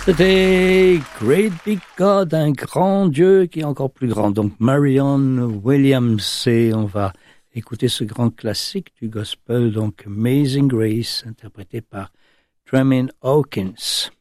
C'était Great Big God, un grand Dieu qui est encore plus grand. Donc Marianne Williams, et on va écouter ce grand classique du gospel, donc Amazing Grace, interprété par Tremaine Hawkins.